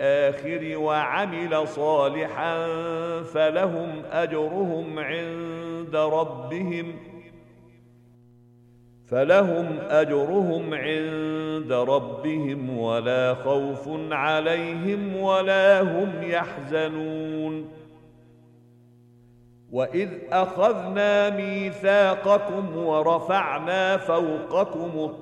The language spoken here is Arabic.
الآخر وعمل صالحا فلهم أجرهم عند ربهم ولا خوف عليهم ولا هم يحزنون. وإذ أخذنا ميثاقكم ورفعنا فوقكم